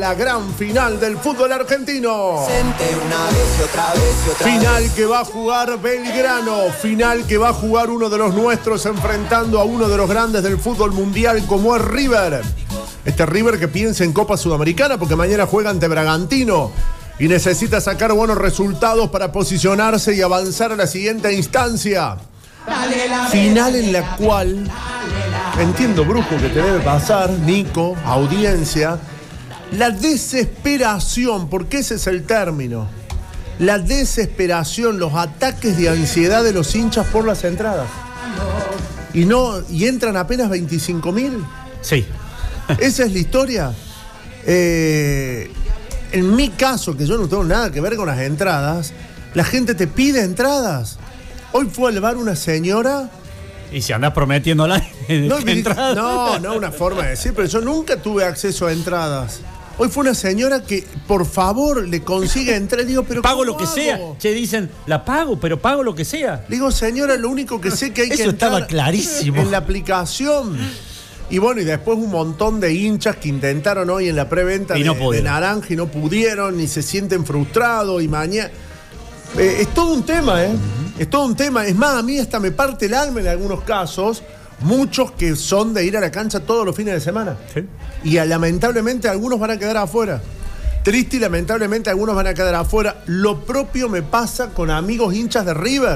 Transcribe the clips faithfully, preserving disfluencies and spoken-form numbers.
La gran final del fútbol argentino. Una vez y otra vez y otra final vez. que va a jugar Belgrano. Final que va a jugar uno de los nuestros enfrentando a uno de los grandes del fútbol mundial como es River. Este River que piensa en Copa Sudamericana porque mañana juega ante Bragantino y necesita sacar buenos resultados para posicionarse y avanzar a la siguiente instancia. Final en la cual, entiendo, Brujo, que te debe pasar, Nico, audiencia, la desesperación, porque ese es el término, la desesperación, los ataques de ansiedad de los hinchas por las entradas. Y no, y entran apenas veinticinco mil. Sí. Esa es la historia. Eh, en mi caso, que yo no tengo nada que ver con las entradas, la gente te pide entradas. Hoy fue al bar una señora. Y si andás prometiéndola No, entrada. no, no una forma de decir, pero yo nunca tuve acceso a entradas. Hoy fue una señora que, por favor, le consigue entrar. Digo, pero pago ¿cómo lo que hago? sea. Che, dicen, la pago, pero pago lo que sea. Le digo, señora, lo único que sé que hay Eso que entrar estaba clarísimo. en la aplicación. Y bueno, y después un montón de hinchas que intentaron hoy en la preventa Y no de, de pudieron. Naranja y no pudieron, y se sienten frustrados, y mañana... Eh, es todo un tema, ¿eh? Uh-huh. Es todo un tema. Es más, a mí hasta me parte el alma en algunos casos, muchos que son de ir a la cancha todos los fines de semana. Sí. Y a, lamentablemente algunos van a quedar afuera. Triste y lamentablemente algunos van a quedar afuera. Lo propio me pasa con amigos hinchas de River.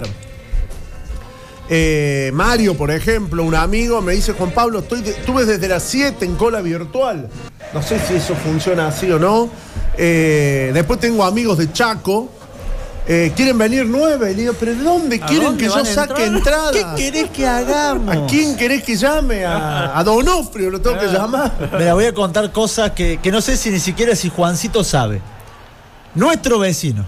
Eh, Mario, por ejemplo, un amigo me dice, Juan Pablo, estoy de, estuve desde las siete en cola virtual. No sé si eso funciona así o no. Eh, después tengo amigos de Chaco. Eh, ¿Quieren venir nueve? Le digo, ¿pero de dónde quieren dónde que yo van a saque entrar? entrada? ¿Qué querés que hagamos? ¿A quién querés que llame? A, a Donofrio lo tengo que llamar. Me la voy a contar cosas que, que no sé si ni siquiera si Juancito sabe. Nuestro vecino,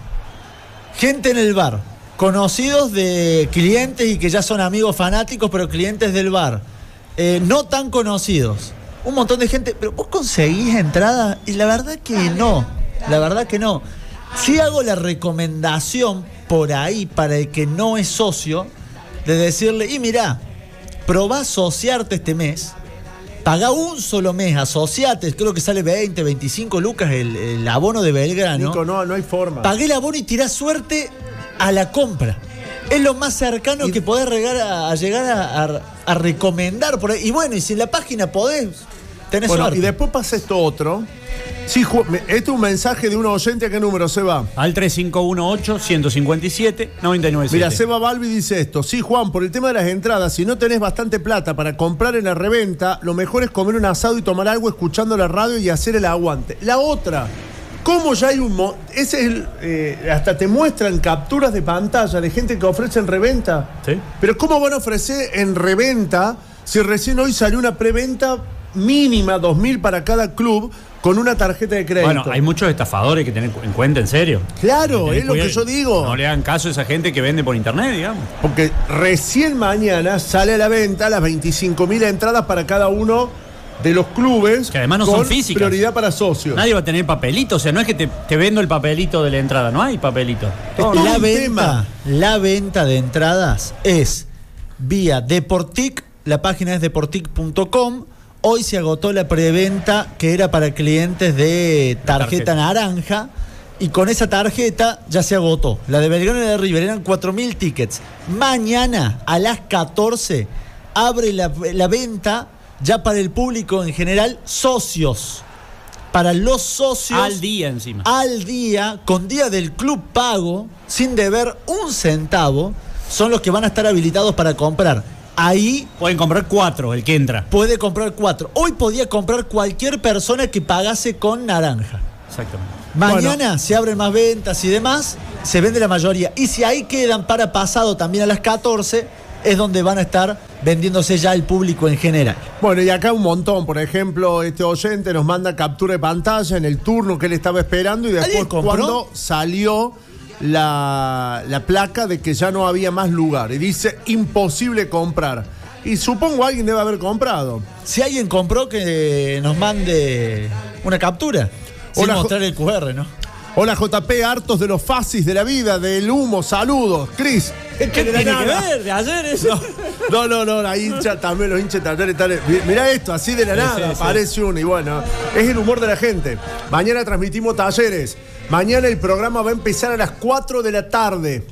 gente en el bar, conocidos de clientes y que ya son amigos fanáticos, pero clientes del bar, eh, no tan conocidos. Un montón de gente, pero vos conseguís entrada y la verdad que no, la verdad que no. Sí hago la recomendación por ahí para el que no es socio de decirle, y mirá, probá asociarte este mes, pagá un solo mes, asociate, creo que sale veinte, veinticinco lucas el, el abono de Belgrano. Nico, no, no hay forma. Pagué el abono y tirá suerte a la compra. Es lo más cercano y... que podés regar a, a llegar a, a, a recomendar por ahí. Y bueno, y si en la página podés, tenés bueno, suerte. y después pasa esto otro. Sí, este es un mensaje de un oyente. ¿A qué número se va? Al tres cinco uno ocho, uno cinco siete, nueve nueve siete. Mira, Seba Balbi dice esto. Sí, Juan, por el tema de las entradas, si no tenés bastante plata para comprar en la reventa, lo mejor es comer un asado y tomar algo escuchando la radio y hacer el aguante. La otra, ¿cómo ya hay un... Mo- ese es el, eh, hasta te muestran capturas de pantalla de gente que ofrece en reventa. Sí. Pero ¿cómo van a ofrecer en reventa si recién hoy salió una preventa mínima, dos mil para cada club, con una tarjeta de crédito? Bueno, hay muchos estafadores que tienen en cuenta, en serio. Claro, es lo que yo digo. No le hagan caso a esa gente que vende por internet, digamos. Porque recién mañana sale a la venta las veinticinco mil entradas para cada uno de los clubes. Que además no con son físicas. Prioridad para socios. Nadie va a tener papelito, o sea, no es que te, te vendo el papelito de la entrada, no hay papelito. todo la un venta, tema. la venta de entradas es vía Deportic, la página es deportic punto com. Hoy se agotó la preventa que era para clientes de tarjeta, tarjeta naranja y con esa tarjeta ya se agotó. La de Belgrano y la de River eran cuatro mil tickets. Mañana a las catorce abre la, la venta ya para el público en general, socios. Para los socios. Al día encima. Al día, con día del club pago, sin deber un centavo, son los que van a estar habilitados para comprar. Ahí pueden comprar cuatro, el que entra. Puede comprar cuatro. Hoy podía comprar cualquier persona que pagase con naranja. Exactamente. Mañana bueno, se abren más ventas y demás, se vende la mayoría. Y si ahí quedan para pasado también a las catorce, es donde van a estar vendiéndose ya el público en general. Bueno, y acá un montón. Por ejemplo, este oyente nos manda captura de pantalla en el turno que él estaba esperando y después cuando salió La, la placa de que ya no había más lugar y dice imposible comprar, y supongo alguien debe haber comprado. Si alguien compró, que nos mande una captura sin Hola, mostrar el cu erre, ¿no? Hola J P, hartos de los fasis de la vida, del humo, saludos. Cris, ¿Qué tiene que ver de ayer eso? No, no, no, la hincha también, los hinchas también están. Mirá esto, así de la Sí, nada, sí, sí. aparece uno y bueno, es el humor de la gente. Mañana transmitimos talleres. Mañana el programa va a empezar a las cuatro de la tarde.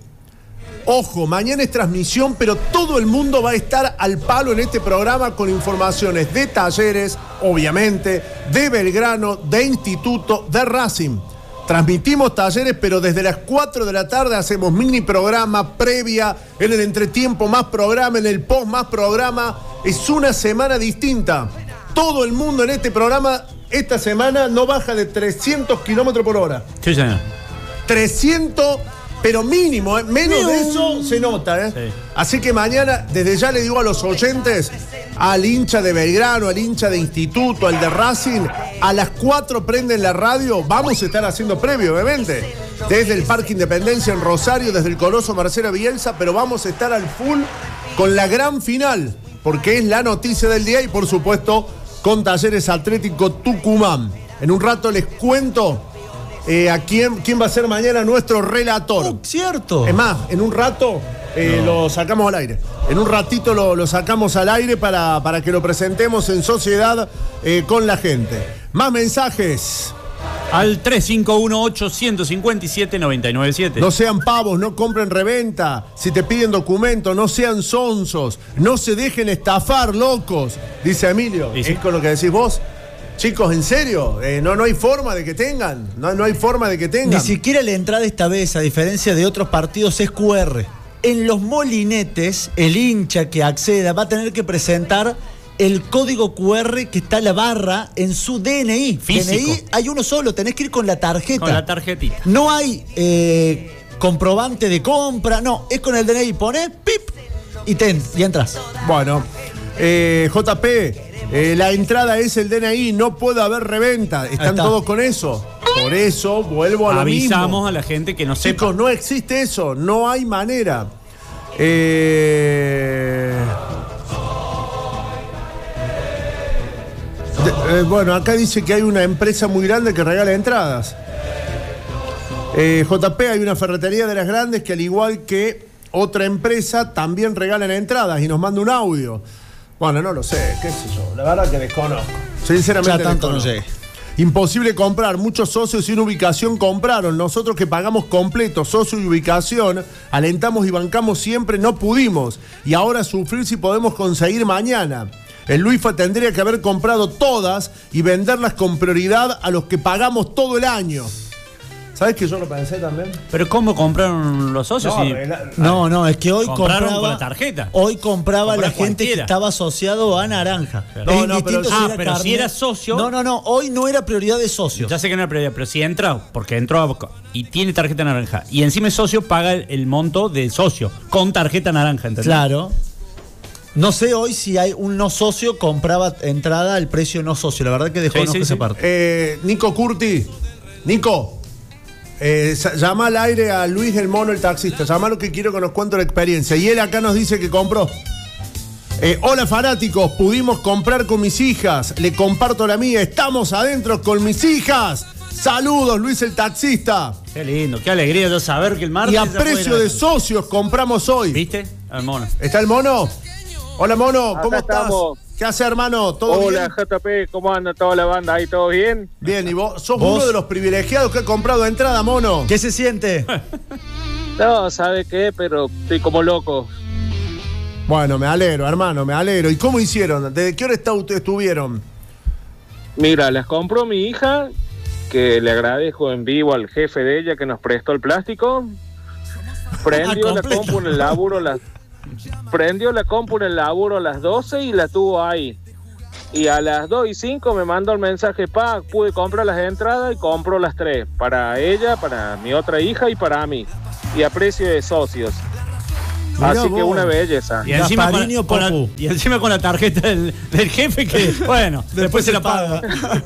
Ojo, mañana es transmisión, pero todo el mundo va a estar al palo en este programa con informaciones de talleres, obviamente, de Belgrano, de Instituto, de Racing. Transmitimos talleres, pero desde las cuatro de la tarde hacemos mini programa, previa, en el entretiempo más programa, en el post más programa. Es una semana distinta. Todo el mundo en este programa, esta semana, no baja de trescientos kilómetros por hora. Sí, señor. trescientos, pero mínimo, ¿eh? Menos de eso se nota, ¿eh? Sí. Así que mañana, desde ya le digo a los oyentes, al hincha de Belgrano, al hincha de Instituto, al de Racing, a las cuatro prenden la radio, vamos a estar haciendo previo, obviamente, desde el Parque Independencia en Rosario, desde el Coloso Marcelo Bielsa, pero vamos a estar al full con la gran final, porque es la noticia del día y por supuesto con Talleres Atlético Tucumán. En un rato les cuento eh, a quién, quién va a ser mañana nuestro relator. Oh, cierto. Es más, en un rato eh, no. lo sacamos al aire. En un ratito lo, lo sacamos al aire para, para que lo presentemos en sociedad eh, con la gente. Más mensajes. Al tres cinco uno ocho cinco siete nueve nueve siete. No sean pavos, no compren reventa. Si te piden documento, no sean sonsos. No se dejen estafar, locos. Dice Emilio. ¿Y sí? ¿Es con lo que decís vos? Chicos, ¿en serio? Eh, no, no hay forma de que tengan. No, no hay forma de que tengan. Ni siquiera la entrada esta vez, a diferencia de otros partidos, es cu erre. En los molinetes, el hincha que acceda va a tener que presentar el código cu erre que está la barra en su D N I. Físico. D N I hay uno solo, tenés que ir con la tarjeta. Con la tarjetita. No hay eh, comprobante de compra, no, es con el D N I. Ponés, pip, y, te, y entras. Bueno, eh, J P, eh, la entrada es el D N I, no puede haber reventa. Están está. todos con eso. Por eso vuelvo a lo mismo. Avisamos a la gente que no sepa. Chicos, no existe eso, no hay manera. Eh... De, eh, bueno, acá dice que hay una empresa muy grande que regala entradas. Eh, J P, hay una ferretería de las grandes que al igual que otra empresa también regalan entradas y nos manda un audio. Bueno, no lo sé, qué sé yo, la verdad que desconozco. Sinceramente Ya tanto no desconozco. llegue. Imposible comprar, muchos socios sin ubicación compraron. Nosotros que pagamos completo, socio y ubicación, alentamos y bancamos siempre, no pudimos. Y ahora sufrir si podemos conseguir mañana. El Luifa tendría que haber comprado todas y venderlas con prioridad a los que pagamos todo el año. ¿Sabes que yo lo pensé también? Pero ¿cómo compraron los socios? No, si regla- No, no, es que hoy compraron compraba. con la tarjeta. Hoy compraba Comprar la gente cualquiera. que estaba asociado a Naranja. Claro. Es No, no, pero- indistinto ah, era pero si carnet. era socio- No, no, no, hoy no era prioridad de socios. Ya sé que no era prioridad, pero si entra, porque entró a- y tiene tarjeta naranja, y encima es socio, paga el, el monto de socio, con tarjeta naranja, ¿entendés? Claro. No sé hoy si hay un no socio compraba entrada al precio no socio. La verdad que desconozco Sí, sí, esa sí. parte. Eh, Nico Curti, Nico, eh, sa- llama al aire a Luis el Mono, el taxista. Llamalo que quiero que nos cuente la experiencia. Y él acá nos dice que compró. Eh, hola fanáticos, pudimos comprar con mis hijas. Le comparto la mía. Estamos adentro con mis hijas. Saludos, Luis el taxista. Qué lindo, qué alegría de saber que el martes. Y a ya precio fuera- de socios compramos hoy. ¿Viste? Al mono. ¿Está el mono? Hola mono, ¿cómo Acá estás? estamos. ¿Qué hace hermano? ¿Todo Hola bien? J P, ¿cómo anda toda la banda ahí? ¿Todo bien? Bien, y vos sos ¿Vos? uno de los privilegiados que ha comprado entrada, mono. ¿Qué se siente? No, ¿sabe qué? Pero estoy como loco. Bueno, me alegro, hermano, me alegro. ¿Y cómo hicieron? ¿Desde qué hora está- estuvieron? Mira, las compró mi hija, que le agradezco en vivo al jefe de ella que nos prestó el plástico. Prendió Ah, la completo. compu en el laburo, las, prendió la compu en el laburo a las doce y la tuvo ahí. Y a las dos y cinco me mandó el mensaje, pa, pude comprar las entradas y compro las tres. Para ella, para mi otra hija y para mí. Y a precio de socios. Mirá Así que vos. una belleza. Y encima, con, Gasparini o con la, Popu. y encima con la tarjeta del, del jefe que, bueno, después, se la paga.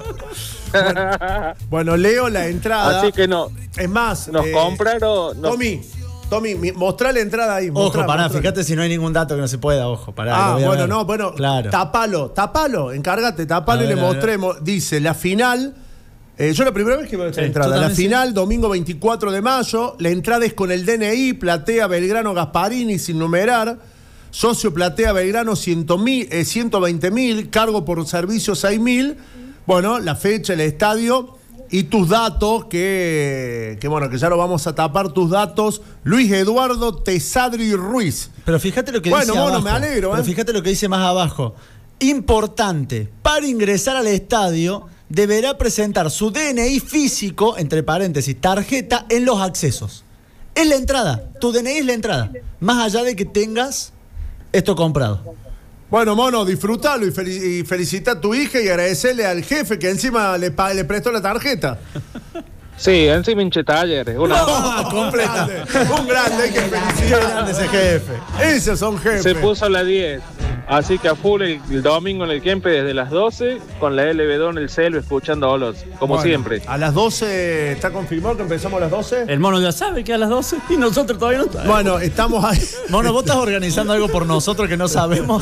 Bueno, leo la entrada. Así que no, Es más, nos eh, compraron... nos- Tommy, Tommy, mi- mostrá la entrada ahí. mostrá, Ojo, pará, mostrá. fíjate si no hay ningún dato que no se pueda, ojo, pará. Ah, lo voy a bueno, ver. no, bueno, Claro. tapalo, tapalo, encárgate, tapalo A y le ver, a ver. mostremos. Dice, la final Eh, yo la primera vez que veo esta Sí, entrada. yo La también, final, domingo veinticuatro de mayo. La entrada es con el D N I, Platea Belgrano Gasparini, sin numerar. Socio Platea Belgrano ciento veinte mil. Cargo por servicio seis mil. Bueno, la fecha, el estadio y tus datos, que, que bueno, que ya lo vamos a tapar, tus datos. Luis Eduardo Tesadri Ruiz. Pero fíjate lo que Bueno, dice bueno, abajo. me alegro, Pero ¿eh? fíjate lo que dice más abajo. Importante, para ingresar al estadio deberá presentar su D N I físico, entre paréntesis, tarjeta, en los accesos. Es la entrada, tu D N I es la entrada, más allá de que tengas esto comprado. Bueno, mono, disfrútalo y, felic y felicita a tu hija y agradecerle al jefe que encima le, le prestó la tarjeta. Sí, encima hinche talleres. Una... Ah, completa. Un grande, un grande, hay que Qué felicitar. grande ese jefe. Esos son jefes. Se puso a las diez. Así que a full el, el domingo en el Kempe desde las doce, con la L B dos en el celo, escuchando olos, como Bueno, siempre. A las doce, ¿está confirmado que empezamos a las doce? El mono ya sabe que a las doce y nosotros todavía no sabemos. Bueno, estamos ahí. Mono, vos estás organizando algo por nosotros que no sabemos.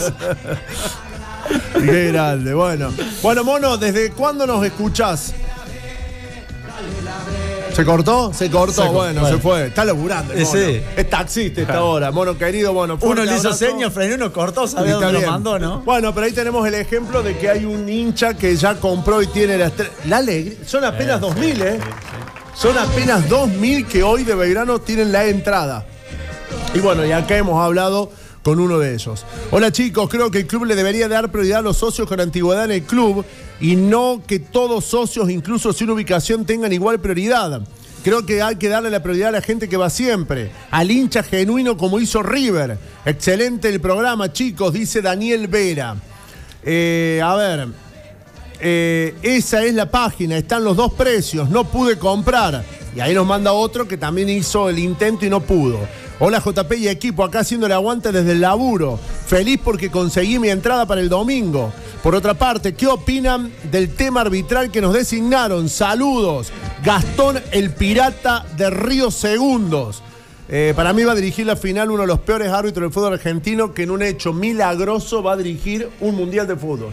Qué grande, bueno. Bueno, mono, ¿desde cuándo nos escuchás? ¿Se cortó? Se cortó, Se co- bueno, bueno. se fue. Está laburando el Eh, mono. sí. Es taxista esta hora, mono querido, bueno. Uno fuerte le hizo abrazo. señas, frenó, uno cortó, sabía Está dónde lo bien. mandó, ¿no? Bueno, pero ahí tenemos el ejemplo de que hay un hincha que ya compró y tiene las tres. La alegría. Son apenas dos mil, ¿eh? Son apenas dos mil que hoy de Belgrano tienen la entrada. Y bueno, y acá hemos hablado con uno de ellos. Hola chicos, creo que el club le debería dar prioridad a los socios con antigüedad en el club y no que todos socios, incluso sin ubicación, tengan igual prioridad. Creo que hay que darle la prioridad a la gente que va siempre, al hincha genuino como hizo River. Excelente el programa, chicos, dice Daniel Vera. Eh, a ver, eh, esa es la página, están los dos precios, no pude comprar. Y ahí nos manda otro que también hizo el intento y no pudo. Hola J P y equipo, acá haciendo el aguante desde el laburo. Feliz porque conseguí mi entrada para el domingo. Por otra parte, ¿qué opinan del tema arbitral que nos designaron? Saludos. Gastón el Pirata de Río Segundos. Eh, para mí va a dirigir la final uno de los peores árbitros del fútbol argentino que en un hecho milagroso va a dirigir un mundial de fútbol.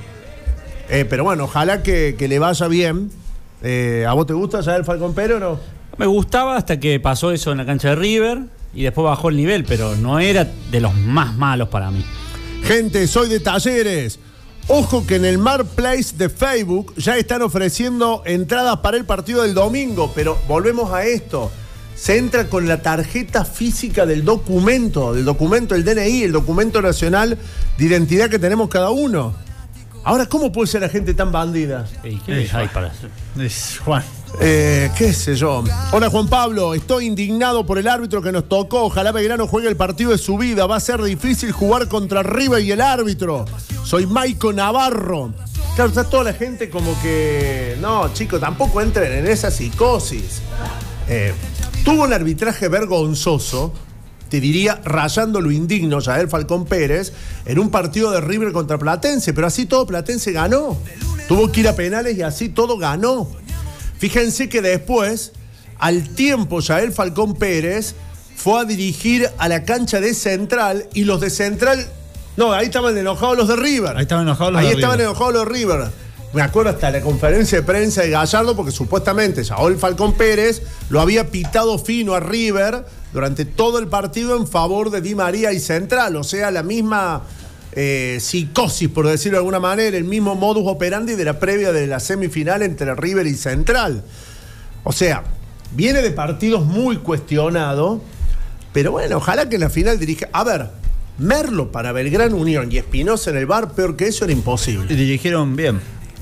Eh, pero bueno, ojalá que, que le vaya bien. Eh, ¿A vos te gusta ya el Falcón Pérez o no? Me gustaba hasta que pasó eso en la cancha de River y después bajó el nivel, pero no era de los más malos para mí. Gente, soy de Talleres. Ojo que en el Marketplace de Facebook ya están ofreciendo entradas para el partido del domingo, pero volvemos a esto. Se entra con la tarjeta física del documento, del documento, el D N I, el documento nacional de identidad que tenemos cada uno. Ahora, ¿cómo puede ser la gente tan bandida? ¿Y qué hay para hacer? Es Juan. Eh, qué sé yo. Hola Juan Pablo, estoy indignado por el árbitro que nos tocó. Ojalá Belgrano juegue el partido de su vida. Va a ser difícil jugar contra River y el árbitro. Soy Maico Navarro. Claro, está toda la gente como que... No, chicos, tampoco entren en esa psicosis. Eh, tuvo un arbitraje vergonzoso, te diría, rayando lo indigno, Yael Falcón Pérez, en un partido de River contra Platense, pero así todo Platense ganó. Tuvo que ir a penales y así todo ganó. Fíjense que después, al tiempo, Yael Falcón Pérez fue a dirigir a la cancha de Central y los de Central... No, ahí estaban enojados los de River. Ahí estaban enojados los Ahí de estaban River. enojados los de River. Me acuerdo hasta la conferencia de prensa de Gallardo porque supuestamente Yael Falcón Pérez lo había pitado fino a River durante todo el partido en favor de Di María y Central. O sea, la misma... Eh, psicosis, por decirlo de alguna manera, el mismo modus operandi de la previa de la semifinal entre River y Central. O sea, viene de partidos muy cuestionados, pero bueno, ojalá que en la final dirija. A ver, Merlo para Belgrano Unión y Espinosa en el bar, peor que eso era imposible. Y dirigieron bien.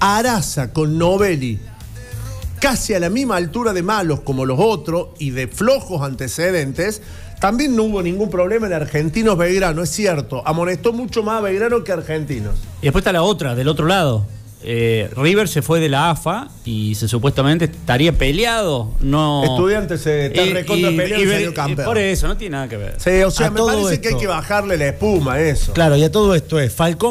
Araza con Novelli, casi a la misma altura de malos como los otros y de flojos antecedentes. También no hubo ningún problema en Argentinos Belgrano, es cierto. Amonestó mucho más a Belgrano que a Argentinos. Y después está la otra, del otro lado. Eh, River se fue de la A F A y se supuestamente estaría peleado. No. Estudiantes se está Y- recontra y- peleando y y- salió y- campeón. Por eso, no tiene nada que ver. Sí, o sea, A me todo parece esto. que hay que bajarle la espuma a eso. Claro, y a todo esto es Falcón